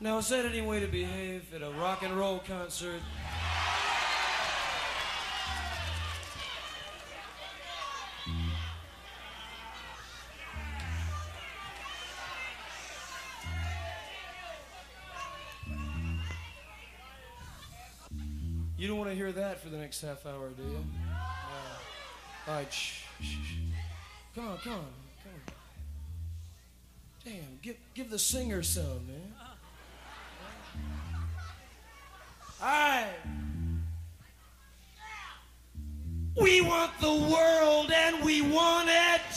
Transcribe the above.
Now, is that any way to behave at a rock and roll concert? You don't want to hear that for the next half hour, do you? All right, shh. Come on. Damn, give the singer some, man. All right. We want the world and we want it